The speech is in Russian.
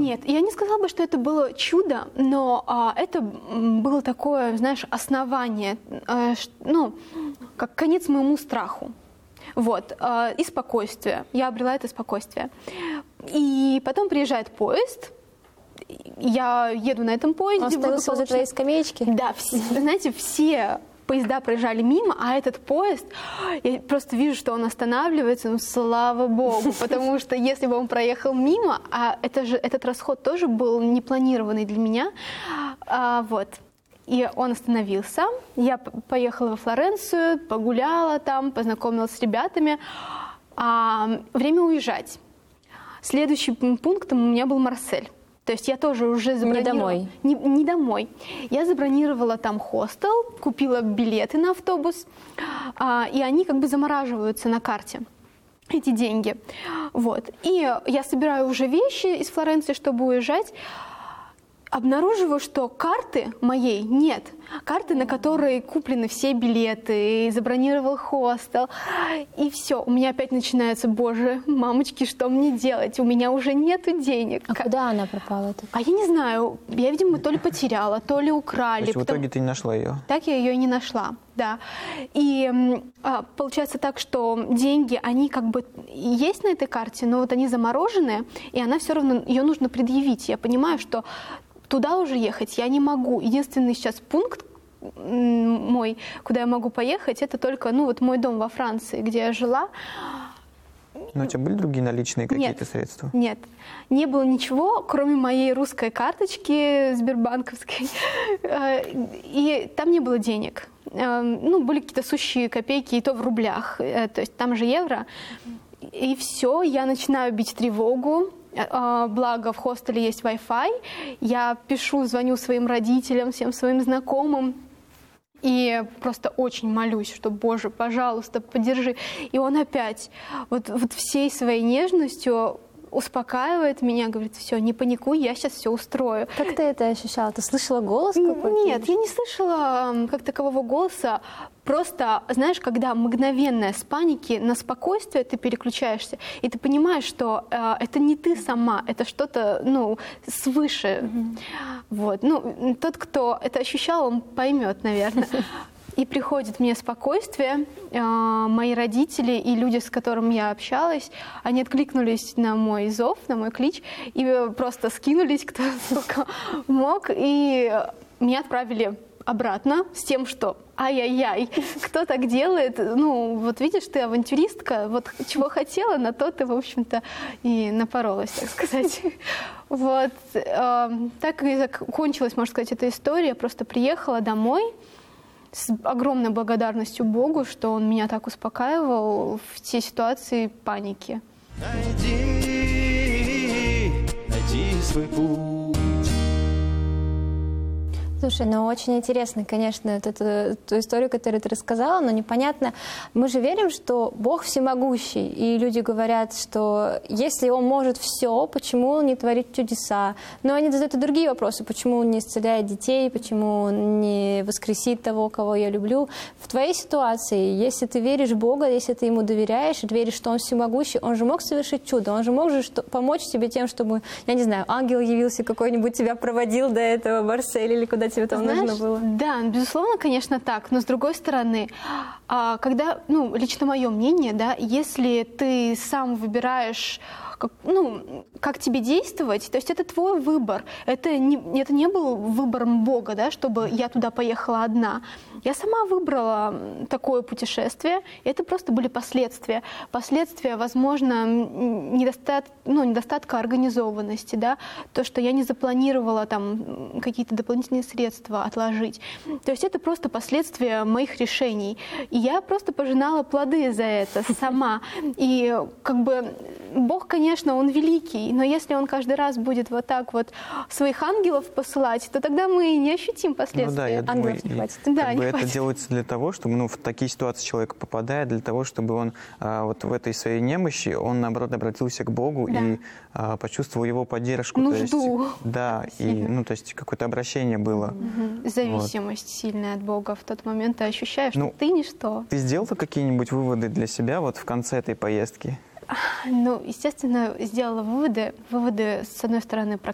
Нет, я не сказала бы, что это было чудо, но это было такое, знаешь, основание, ну, как конец моему страху. Вот, и спокойствие. Я обрела это спокойствие. И потом приезжает поезд, я еду на этом поезде. Он остался возле твоей скамеечки? Да, знаете, все поезда проезжали мимо, а этот поезд, я просто вижу, что он останавливается, ну, слава богу, потому что если бы он проехал мимо, а этот расход тоже был непланированный для меня, вот, и он остановился, я поехала во Флоренцию, погуляла там, познакомилась с ребятами, время уезжать. Следующим пунктом у меня был Марсель. То есть я тоже уже забронировала... Не домой? Не домой. Я забронировала там хостел, купила билеты на автобус, и они как бы замораживаются на карте, эти деньги. Вот. И я собираю уже вещи из Флоренции, чтобы уезжать. Обнаруживаю, что карты моей нет. Карты, на которые куплены все билеты, и забронировал хостел. И все, у меня опять начинается: боже, мамочки, что мне делать? У меня уже нету денег. А куда она пропала? А я не знаю. Я, видимо, то ли потеряла, то ли украли. То есть в итоге ты не нашла ее? Так я ее и не нашла, да. И получается так, что деньги, они как бы есть на этой карте, но вот они заморожены, и она все равно, ее нужно предъявить. Я понимаю, что туда уже ехать я не могу. Единственный сейчас пункт мой, куда я могу поехать, это только, ну, вот мой дом во Франции, где я жила. Но у тебя были другие наличные какие-то средства? Нет, не было ничего, кроме моей русской карточки сбербанковской. И там не было денег. Ну, были какие-то сущие копейки, и то в рублях. То есть там же евро. И все, я начинаю бить тревогу. Благо в хостеле есть Wi-Fi. Я пишу, звоню своим родителям, всем своим знакомым. И просто очень молюсь, что, Боже, пожалуйста, поддержи. И он опять вот всей своей нежностью успокаивает меня, говорит: все, не паникуй, я сейчас все устрою. Как ты это ощущала? Ты слышала голос какой-то? Нет, я не слышала как такового голоса. Просто, знаешь, когда мгновенное с паники на спокойствие ты переключаешься, и ты понимаешь, что это не ты сама, это что-то, ну, свыше. Вот. Ну, тот, кто это ощущал, он поймет, наверное. И приходит мне спокойствие, мои родители и люди, с которыми я общалась, они откликнулись на мой зов, на мой клич, и просто скинулись, кто сколько мог, и меня отправили обратно с тем, что ай-яй-яй, кто так делает? Ну, вот видишь, ты авантюристка, вот чего хотела, на то ты, в общем-то, и напоролась, так сказать. Вот. Так и закончилась, можно сказать, эта история. Я просто приехала домой с огромной благодарностью Богу, что Он меня так успокаивал в те ситуации паники. Найди свой путь. Слушай, ну очень интересно, конечно, ту историю, которую ты рассказала, но непонятно. Мы же верим, что Бог всемогущий, и люди говорят, что если Он может все, почему Он не творит чудеса? Но они задают и другие вопросы, почему Он не исцеляет детей, почему Он не воскресит того, кого я люблю. В твоей ситуации, если ты веришь в Бога, если ты Ему доверяешь, и веришь, что Он всемогущий, Он же мог совершить чудо, Он же мог же помочь тебе тем, чтобы, я не знаю, ангел явился какой-нибудь, тебя проводил до этого Марселя или куда тебе там нужно было? Да, безусловно, конечно, так. Но с другой стороны, когда, ну, лично мое мнение, да, если ты сам выбираешь, как тебе действовать, то есть это твой выбор. Это не был выбором Бога, да, чтобы я туда поехала одна. Я сама выбрала такое путешествие, и это просто были последствия. Последствия, возможно, недостатка организованности, да, то, что я не запланировала там какие-то дополнительные средства отложить. То есть это просто последствия моих решений. И я просто пожинала плоды за это сама. И как бы Бог, конечно, Он великий, но если Он каждый раз будет вот так вот своих ангелов посылать, то тогда мы не ощутим последствия. Ну да, я думаю, ангелов не хватит. Да, не это делается для того, чтобы, в такие ситуации человек попадает, для того, чтобы он вот в этой своей немощи, он, наоборот, обратился к Богу и почувствовал Его поддержку. Нужду. То есть, да, и, то есть какое-то обращение было. Зависимость сильная от Бога в тот момент. Ты ощущаешь, что ты ничто. Ты сделала какие-нибудь выводы для себя вот в конце этой поездки? Ну, естественно, сделала выводы. Выводы, с одной стороны,